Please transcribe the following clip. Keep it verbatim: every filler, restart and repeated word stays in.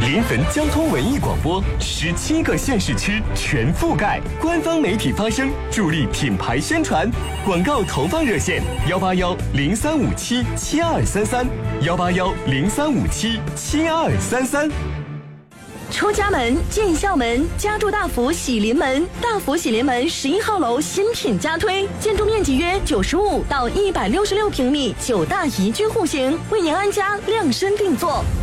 临汾交通文艺广播，十七个县市区全覆盖，官方媒体发声，助力品牌宣传。广告投放热线：幺八幺零三五七七二三三，幺八幺零三五七七二三三。 出家门，进校门，家住大福喜临门。大福喜临门十一号楼新品加推，建筑面积约九十五到一百六十六平米，九大宜居户型，为您安家量身定做。